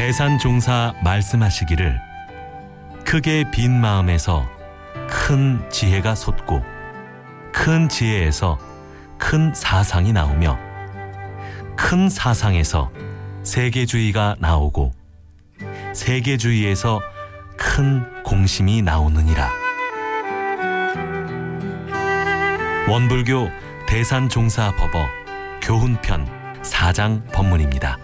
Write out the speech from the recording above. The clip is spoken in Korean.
대산종사 말씀하시기를 크게 빈 마음에서 큰 지혜가 솟고 큰 지혜에서 큰 사상이 나오며 큰 사상에서 세계주의가 나오고 세계주의에서 큰 공심이 나오느니라. 원불교 대산종사법어 교훈편 4장 법문입니다.